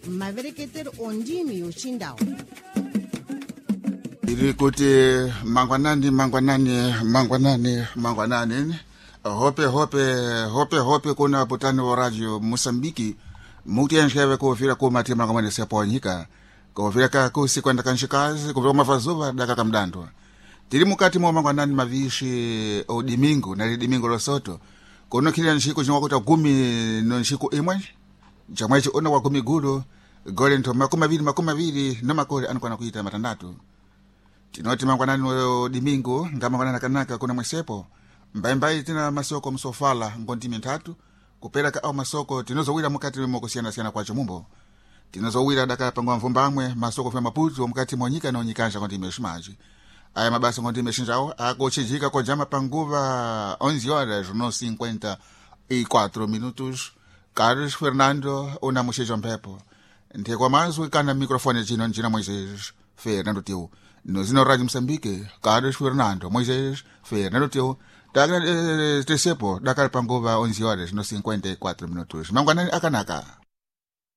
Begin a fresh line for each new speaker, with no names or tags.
mavereketeri ondimi yochindau
iri kuti mangwanani hope kuna putani wa radio Mosambiki mutiensheve kuvira kumatima kamene seponyika kuvira kakusi kwenda kanshikazi kuvira mavazuva daka kamdandwa tiri mukati mwa mangwanani mavishi o dimingo na dimingo losoto kono kile nshiko chinokuta gumi no nshiko imwe chamwechi ona wa gumi gudo golento makumaviri no makore anukwana kuita matandatu tinoti mangwanani o dimingo ngama mangwanani kanaka kuna mwesepo mbaimbai tina masoko msofala ngontimi ntatu kupereka au masoko tinozowira mukati mokosiana kwa chumumbo tinozowira daka pangwa mvumbamwe masoko fya maputu mukati monyika na onyikanja ngontimi yoshimaji aya mabasa ngontimi shinjao akochijika kwa jama panguva 11 horas no 54 minutos Carlos Fernando una mushejo mpepo nte kwa mazwi kana mikrofoni chino njina Moises Fernando Teu no zino radio Msambike Carlos Fernando Moises Fernando Teu Daga tesepo dakar pangova 11 horas no 54 minutos. Mangwanani akanaka.